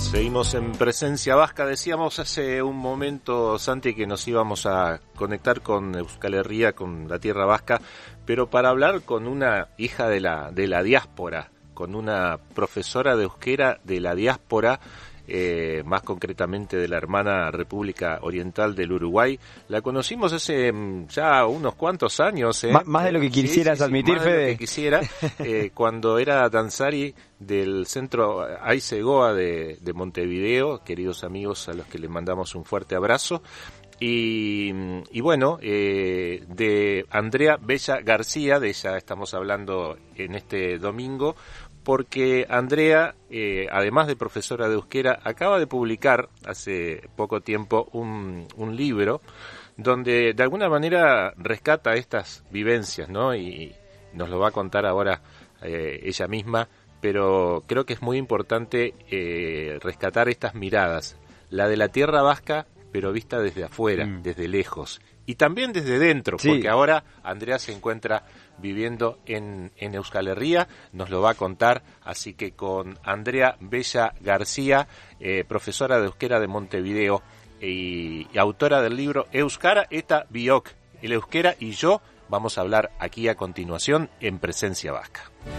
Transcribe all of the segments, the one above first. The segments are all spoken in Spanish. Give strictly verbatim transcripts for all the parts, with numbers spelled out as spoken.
Seguimos en Presencia Vasca. Decíamos hace un momento, Santi, que nos íbamos a conectar con Euskal Herria, con la tierra vasca, pero para hablar con una hija de la de la diáspora, con una profesora de euskera de la diáspora, eh, más concretamente de la hermana República Oriental del Uruguay. La conocimos hace ya unos cuantos años. ¿eh? M- más de lo que quisieras sí, sí, admitir, sí, más Fede. de lo que quisiera, eh, cuando era danzari del centro Aisegoa de, de Montevideo, queridos amigos a los que les mandamos un fuerte abrazo. Y, y bueno, eh, de Andrea Bella García, de ella estamos hablando en este domingo, porque Andrea, eh, además de profesora de euskera, acaba de publicar hace poco tiempo un, un libro donde de alguna manera rescata estas vivencias, ¿no? Y nos lo va a contar ahora eh, ella misma, pero creo que es muy importante eh, rescatar estas miradas, la de la tierra vasca, pero vista desde afuera, mm. desde lejos, y también desde dentro, sí. Porque ahora Andrea se encuentra viviendo en, en Euskal Herria, nos lo va a contar, así que con Andrea Bella García, eh, profesora de euskera de Montevideo y, y autora del libro Euskara eta biok, el euskera y yo, vamos a hablar aquí a continuación en Presencia Vasca.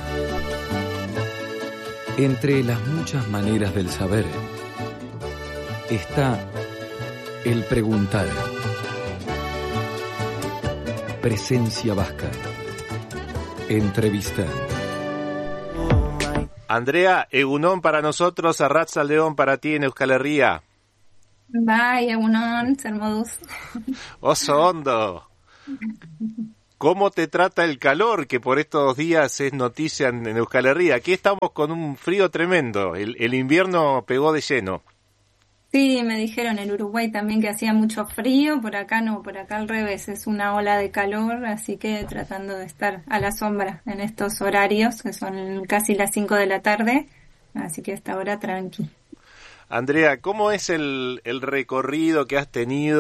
Entre las muchas maneras del saber está el preguntar. Presencia Vasca. Entrevista. Andrea, egunon para nosotros, arratzaldeon para ti en Euskal Herria. Bai, egunon, zer moduz. Oso ondo. ¿Cómo te trata el calor, que por estos días es noticia en Euskal Herria? Aquí estamos con un frío tremendo, el, el invierno pegó de lleno. Sí, me dijeron en Uruguay también que hacía mucho frío, por acá no, por acá al revés, es una ola de calor, así que tratando de estar a la sombra en estos horarios, que son casi las cinco de la tarde, así que hasta ahora tranqui. Andrea, ¿cómo es el, el recorrido que has tenido